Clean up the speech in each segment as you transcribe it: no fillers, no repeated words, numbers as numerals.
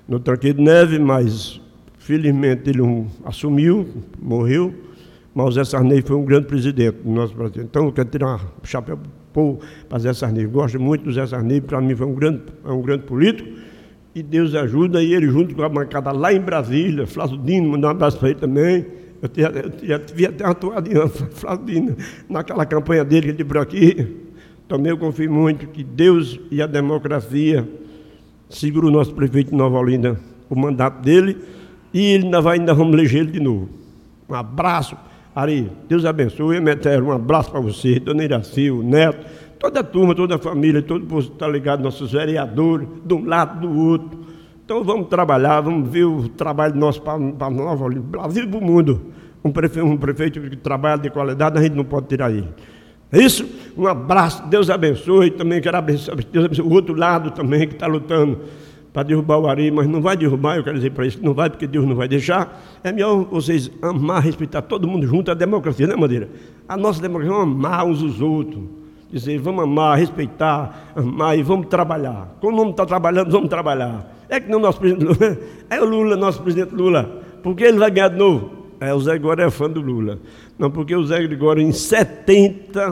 no Tancredo Neves, mas felizmente ele assumiu, morreu, mas o Zé Sarney foi um grande presidente do nosso Brasil. Então eu quero tirar um chapéu para Zé Sarney. Gosto muito do Zé Sarney, para mim foi um grande político, e Deus ajuda, e ele junto com a bancada lá em Brasília, Flávio Dino, mandar um abraço para ele também. Eu tive até uma toadinha, Flávio Dino, naquela campanha dele que ele por aqui. Também eu confio muito que Deus e a democracia segurou o nosso prefeito de Nova Olinda, o mandato dele, e ainda vamos eleger ele de novo. Um abraço, Ari, Deus abençoe, Emetério, um abraço para você, Dona Iraci, o Neto, toda a turma, toda a família, todo mundo está ligado, nossos vereadores, de um lado do outro. Então vamos trabalhar, vamos ver o trabalho nosso para Nova Olinda, Brasil e para o mundo. Um prefeito que trabalha de qualidade, a gente não pode tirar ele. É isso? Um abraço, Deus abençoe. Também quero abençoar Deus abençoe o outro lado também, que está lutando para derrubar o Ari, mas não vai derrubar, eu quero dizer para isso que não vai, porque Deus não vai deixar. É melhor vocês amar, respeitar todo mundo junto, a democracia, né, Madeira? A nossa democracia é amar uns os outros. Dizer, vamos amar, respeitar, amar e vamos trabalhar. Como não está trabalhando, vamos trabalhar. É que não nosso presidente Lula, é o Lula, nosso presidente Lula, porque ele vai ganhar de novo. O Zé Gregório é fã do Lula. Não, porque o Zé Gregório em 70,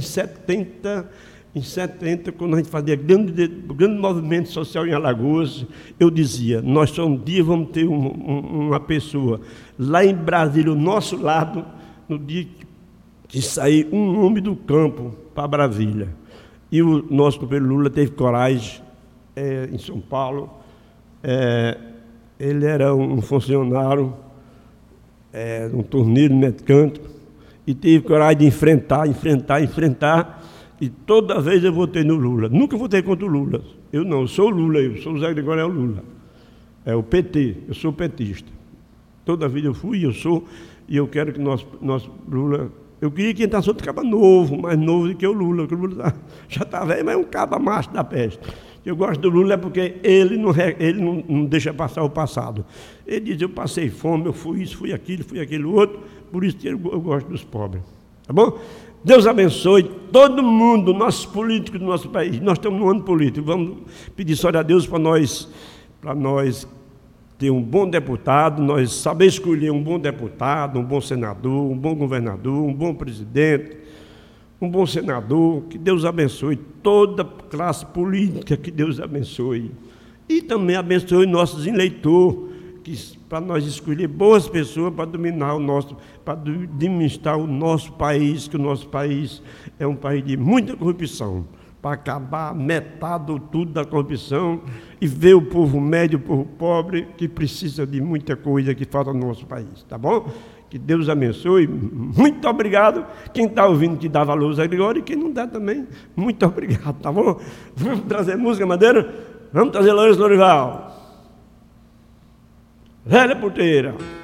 quando a gente fazia grande movimento social em Alagoas, eu dizia, nós só um dia vamos ter uma pessoa lá em Brasília, ao nosso lado, no dia que sair um homem do campo para Brasília. E o nosso companheiro Lula teve coragem em São Paulo. Ele era um funcionário um torneiro mecânico, e tive coragem de enfrentar, e toda vez eu votei no Lula. Nunca votei contra o Lula. Eu sou o Lula, eu sou o Zé Gregório, é o Lula. É o PT, eu sou petista. Toda vida eu fui, eu sou, e eu quero que nosso Lula... Eu queria que entrasse outro caba novo, mais novo do que o Lula, porque o Lula já está velho, mas é um caba macho da peste. Eu gosto do Lula porque ele não deixa passar o passado. Ele diz, eu passei fome, eu fui isso, fui aquilo outro, por isso que eu gosto dos pobres. Tá bom? Deus abençoe todo mundo, nossos políticos do nosso país. Nós estamos no ano político, vamos pedir só a Deus para nós ter um bom deputado, nós saber escolher um bom deputado, um bom senador, um bom governador, um bom presidente, um bom senador, que Deus abençoe toda classe política, que Deus abençoe. E também abençoe nossos eleitores, para nós escolher boas pessoas para para administrar o nosso país, que o nosso país é um país de muita corrupção, para acabar metade ou tudo da corrupção e ver o povo médio, o povo pobre, que precisa de muita coisa que falta no nosso país, tá bom? Que Deus abençoe, muito obrigado. Quem está ouvindo que dá valor ao Zé Gregório, e quem não dá também, muito obrigado, tá bom? Vamos trazer música, Madeira? Vamos trazer Lourenço Lorival. Velha Porteira.